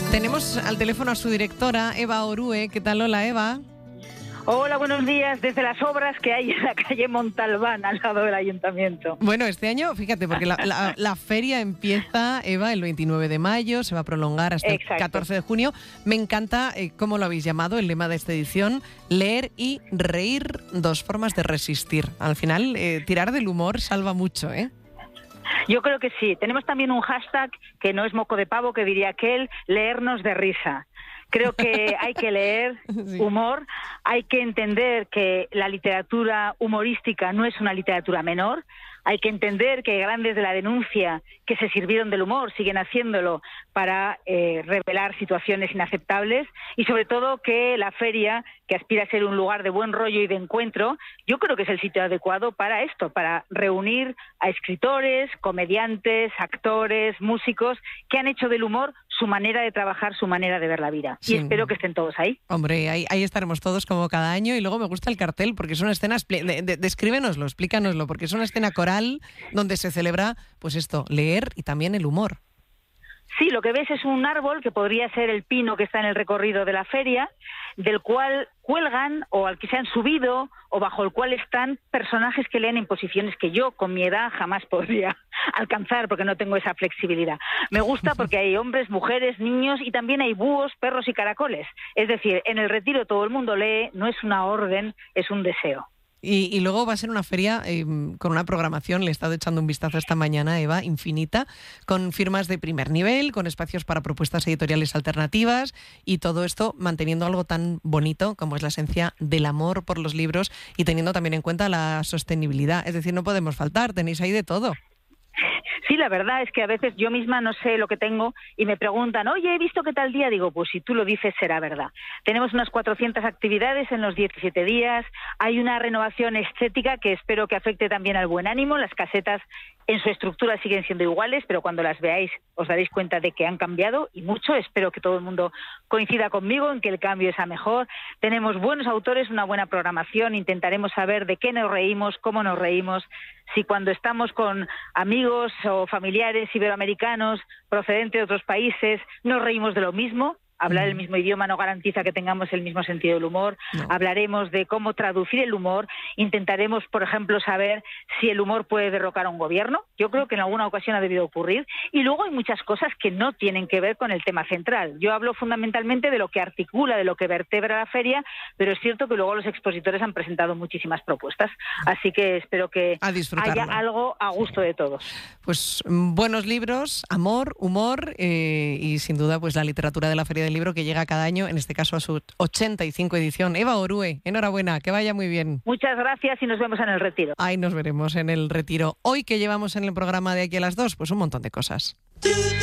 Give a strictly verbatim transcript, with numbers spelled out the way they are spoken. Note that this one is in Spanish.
Tenemos al teléfono a su directora, Eva Orue. ¿Qué tal? Hola, Eva. Hola, buenos días. Desde las obras que hay en la calle Montalbán, al lado del ayuntamiento. Bueno, este año, fíjate, porque la, la, la feria empieza, Eva, el veintinueve de mayo, se va a prolongar hasta Exacto. el catorce de junio. Me encanta eh, cómo lo habéis llamado, el lema de esta edición: leer y reír, dos formas de resistir. Al final, eh, tirar del humor salva mucho, ¿eh? Yo creo que sí. Tenemos también un hashtag que no es moco de pavo, que diría aquel: leernos de risa. Creo que hay que leer humor, hay que entender que la literatura humorística no es una literatura menor, hay que entender que grandes de la denuncia que se sirvieron del humor siguen haciéndolo para eh, revelar situaciones inaceptables, y sobre todo que la feria, que aspira a ser un lugar de buen rollo y de encuentro, yo creo que es el sitio adecuado para esto, para reunir a escritores, comediantes, actores, músicos que han hecho del humor su manera de trabajar, su manera de ver la vida. Sí. Y espero que estén todos ahí. Hombre, ahí, ahí estaremos todos como cada año. Y luego me gusta el cartel, porque es una escena, de, de, descríbenoslo, explícanoslo, porque es una escena coral donde se celebra, pues esto, leer y también el humor. Sí, lo que ves es un árbol que podría ser el pino que está en el recorrido de la feria, del cual cuelgan o al que se han subido o bajo el cual están personajes que leen en posiciones que yo con mi edad jamás podría alcanzar porque no tengo esa flexibilidad. Me gusta porque hay hombres, mujeres, niños y también hay búhos, perros y caracoles. Es decir, en el retiro todo el mundo lee, no es una orden, es un deseo. Y, y luego va a ser una feria eh, con una programación, le he estado echando un vistazo esta mañana, Eva, infinita, con firmas de primer nivel, con espacios para propuestas editoriales alternativas, y todo esto manteniendo algo tan bonito como es la esencia del amor por los libros y teniendo también en cuenta la sostenibilidad. Es decir, no podemos faltar, tenéis ahí de todo. Sí, la verdad es que a veces yo misma no sé lo que tengo y me preguntan, oye, he visto que tal día, digo, pues si tú lo dices será verdad. Tenemos unas cuatrocientas actividades en los diecisiete días, hay una renovación estética que espero que afecte también al buen ánimo. Las casetas en su estructura siguen siendo iguales, pero cuando las veáis os daréis cuenta de que han cambiado y mucho. Espero que todo el mundo coincida conmigo en que el cambio es a mejor. Tenemos buenos autores, una buena programación, intentaremos saber de qué nos reímos, cómo nos reímos, si cuando estamos con amigos o familiares iberoamericanos procedentes de otros países nos reímos de lo mismo. Hablar el mismo idioma no garantiza que tengamos el mismo sentido del humor. No. Hablaremos de cómo traducir el humor. Intentaremos, por ejemplo, saber si el humor puede derrocar a un gobierno. Yo creo que en alguna ocasión ha debido ocurrir. Y luego hay muchas cosas que no tienen que ver con el tema central. Yo hablo fundamentalmente de lo que articula, de lo que vertebra la feria, pero es cierto que luego los expositores han presentado muchísimas propuestas. Así que espero que haya algo a gusto de todos. Pues buenos libros, amor, humor eh, y sin duda pues la literatura de la Feria del Libro, que llega cada año, en este caso a su ochenta y cinco edición. Eva Orue, enhorabuena, que vaya muy bien. Muchas gracias y nos vemos en el retiro. Ahí nos veremos en el retiro. Hoy, ¿qué llevamos en el programa de aquí a las dos? Pues un montón de cosas.